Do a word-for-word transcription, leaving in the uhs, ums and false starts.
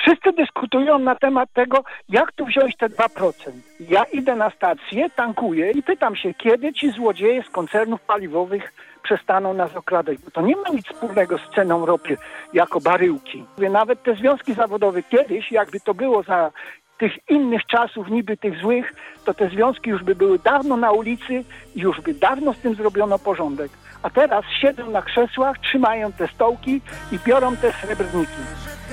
Wszyscy dyskutują na temat tego, jak tu wziąć te dwa procent. Ja idę na stację, tankuję i pytam się, kiedy ci złodzieje z koncernów paliwowych przestaną nas okradać. Bo to nie ma nic wspólnego z ceną ropy jako baryłki. Nawet te związki zawodowe kiedyś, jakby to było za tych innych czasów, niby tych złych, to te związki już by były dawno na ulicy i już by dawno z tym zrobiono porządek. A teraz siedzą na krzesłach, trzymają te stołki i biorą te srebrniki.